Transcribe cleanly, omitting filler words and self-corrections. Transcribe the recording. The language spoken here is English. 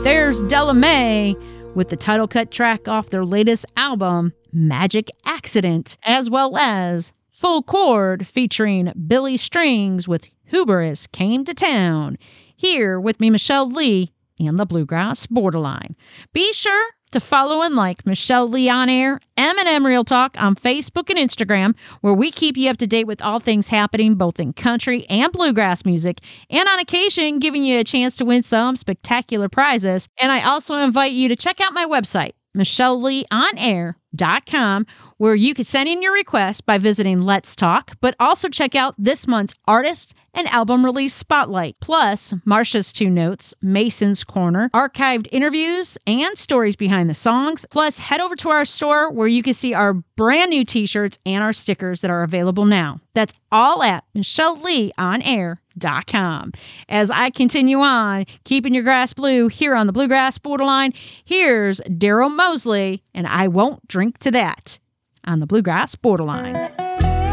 There's Della Mae with the title cut track off their latest album, Magic Accident, as well as Full Chord featuring Billy Strings with Hubris Came to Town. Here with me, Michelle Lee, and the Bluegrass Borderline. Be sure to follow and like Michelle Lee On Air, M&M Real Talk on Facebook and Instagram, where we keep you up to date with all things happening both in country and bluegrass music, and on occasion giving you a chance to win some spectacular prizes. And I also invite you to check out my website, MichelleLeeOnAir.com, where you can send in your request by visiting Let's Talk, but also check out this month's artist and album release spotlight, plus Marsha's Two Notes, Mason's Corner, archived interviews, and stories behind the songs. Plus, head over to our store where you can see our brand new t-shirts and our stickers that are available now. That's all at MichelleLeeOnAir.com. As I continue on, keeping your grass blue here on the Bluegrass Borderline, here's Daryl Mosley and I Won't Drink to That on the Bluegrass Borderline.